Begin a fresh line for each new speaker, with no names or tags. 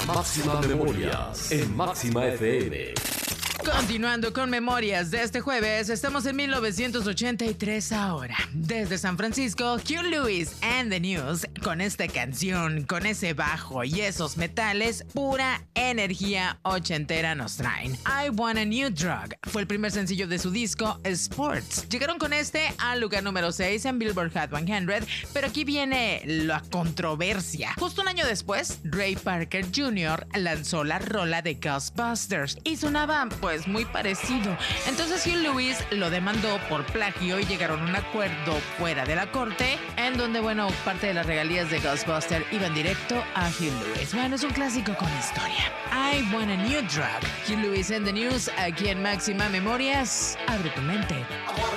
Máxima Memorias en Máxima FM.
Continuando con memorias de este jueves, estamos en 1983 ahora. Desde San Francisco, Huey Lewis and the News, con esta canción, con ese bajo y esos metales, pura energía ochentera nos traen. I Want a New Drug fue el primer sencillo de su disco Sports. Llegaron con este al lugar número 6 en Billboard Hot 100, pero aquí viene la controversia. Justo un año después, Ray Parker Jr. lanzó la rola de Ghostbusters y sonaba pues muy parecido. Entonces Huey Lewis lo demandó por plagio y llegaron a un acuerdo fuera de la corte en donde, bueno, parte de las regalías de Ghostbusters iban directo a Huey Lewis. Bueno, es un clásico con historia. I Want a New Drug. Huey Lewis and the News, aquí en Máxima Memorias. Abre tu mente.